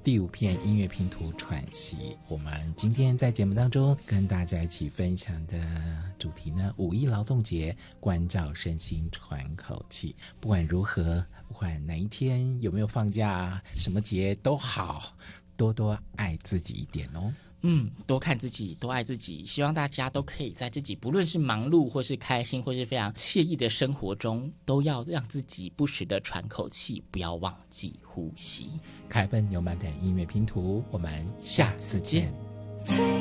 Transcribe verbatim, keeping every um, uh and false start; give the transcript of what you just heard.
第五篇音乐拼图喘息。我们今天在节目当中跟大家一起分享的主题呢，五一劳动节，关照身心喘口气。不管如何，不管哪一天有没有放假，什么节都好，多多爱自己一点哦。 嗯，多看自己，多爱自己，希望大家都可以在自己不论是忙碌或是开心或是非常惬意的生活中，都要让自己不时的喘口气，不要忘记呼吸。 凯本纽曼的音乐拼图，我们下次见。